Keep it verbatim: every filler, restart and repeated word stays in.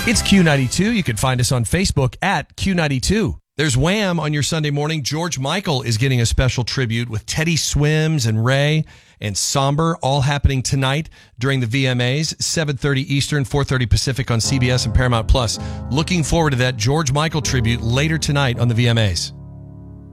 It's Q ninety-two. You can find us on Facebook at Q ninety-two. There's Wham on your Sunday morning. George Michael is getting a special tribute with Teddy Swims and Ray and Somber, all happening tonight during the V M As, seven thirty Eastern, four thirty Pacific on C B S and Paramount Plus. Looking forward to that George Michael tribute later tonight on the V M As.